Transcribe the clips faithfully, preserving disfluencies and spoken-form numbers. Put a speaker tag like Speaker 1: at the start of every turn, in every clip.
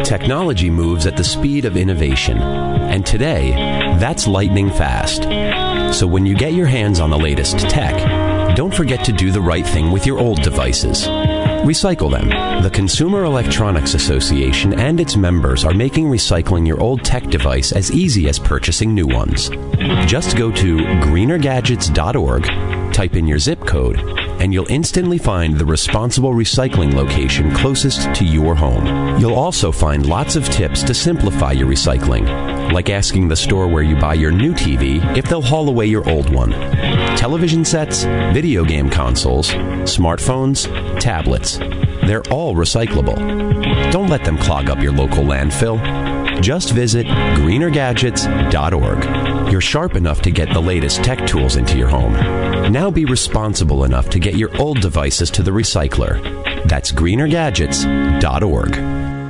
Speaker 1: Technology moves at the speed of innovation, and today, that's lightning fast. So when you get your hands on the latest tech, don't forget to do the right thing with your old devices. Recycle them. The Consumer Electronics Association and its members are making recycling your old tech device as easy as purchasing new ones. Just go to greener gadgets dot org, type in your zip code, and you'll instantly find the responsible recycling location closest to your home. You'll also find lots of tips to simplify your recycling, like asking the store where you buy your new T V if they'll haul away your old one. Television sets, video game consoles, smartphones, tablets, they're all recyclable. Don't let them clog up your local landfill. Just visit greener gadgets dot org. You're sharp enough to get the latest tech tools into your home. Now be responsible enough to get your old devices to the recycler. That's greener gadgets dot org.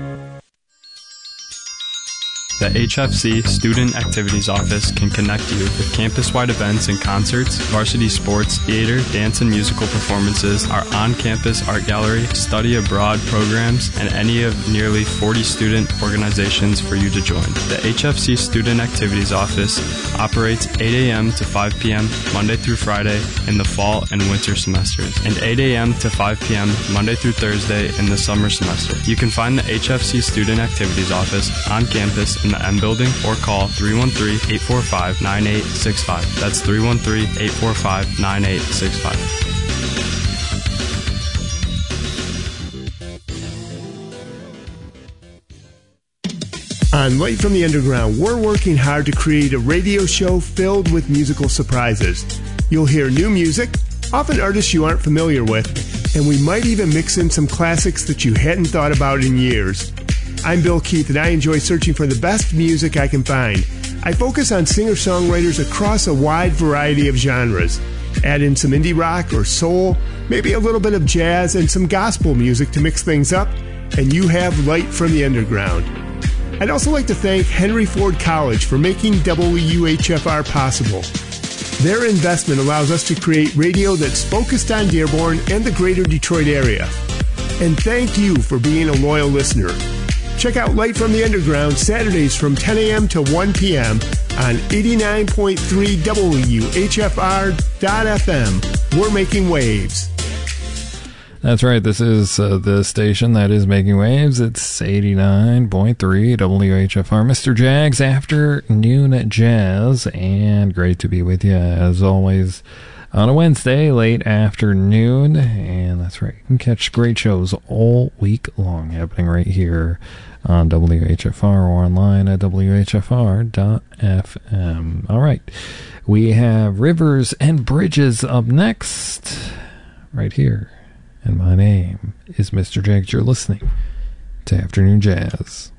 Speaker 2: The H F C Student Activities Office can connect you with campus-wide events and concerts, varsity sports, theater, dance and musical performances, our on-campus art gallery, study abroad programs, and any of nearly forty student organizations for you to join. The H F C Student Activities Office operates eight a.m. to five p.m. Monday through Friday in the fall and winter semesters, and eight a.m. to five p.m. Monday through Thursday in the summer semester. You can find the H F C Student Activities Office on campus in the M Building or call three one three, eight four five, nine eight six five. That's three one three, eight four five, nine eight six five.
Speaker 3: On Light from the Underground, we're working hard to create a radio show filled with musical surprises. You'll hear new music, often artists you aren't familiar with, and we might even mix in some classics that you hadn't thought about in years. I'm Bill Keith, and I enjoy searching for the best music I can find. I focus on singer-songwriters across a wide variety of genres. Add in some indie rock or soul, maybe a little bit of jazz, and some gospel music to mix things up, and you have Light from the Underground. I'd also like to thank Henry Ford College for making W H F R possible. Their investment allows us to create radio that's focused on Dearborn and the greater Detroit area. And thank you for being a loyal listener. Check out Light from the Underground Saturdays from ten a.m. to one p.m. on eighty-nine point three W H F R dot F M. We're making waves.
Speaker 4: That's right. This is uh, the station that is making waves. It's eighty-nine point three W H F R. Mister Jags, afternoon jazz, and great to be with you as always on a Wednesday, late afternoon. And that's right. You can catch great shows all week long happening right here on W H F R or online at W H F R dot F M. All right. We have Rivers and Bridges up next right here. And my name is Mister Jags. You're listening to Afternoon Jazz.